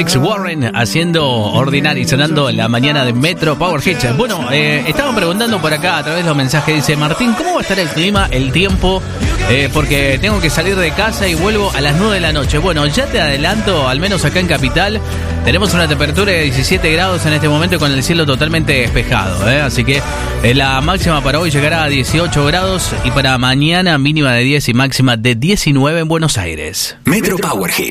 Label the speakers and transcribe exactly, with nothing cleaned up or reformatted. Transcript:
Speaker 1: Alex Warren haciendo Ordinary, sonando la mañana de Metro Power Hits. Bueno, eh, estaban preguntando por acá a través de los mensajes, dice Martín, ¿cómo va a estar el clima, el tiempo? Eh, porque tengo que salir de casa y vuelvo a las nueve de la noche. Bueno, ya te adelanto, al menos acá en Capital, tenemos una temperatura de diecisiete grados en este momento con el cielo totalmente despejado, ¿eh? Así que eh, la máxima para hoy llegará a dieciocho grados y para mañana mínima de diez y máxima de diecinueve en Buenos Aires.
Speaker 2: Metro Power Hits.